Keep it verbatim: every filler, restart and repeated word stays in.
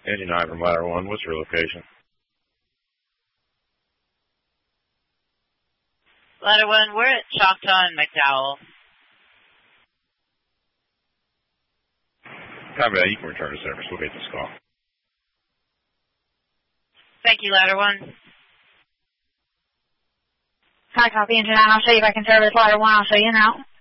Engine nine from ladder one, what's your location? Ladder one, we're at Choctaw and McDowell. Copy that, you can return to service. We'll get this call. Thank you, ladder one. Hi, copy engine nine. I'll show you back in service. Ladder one, I'll show you now.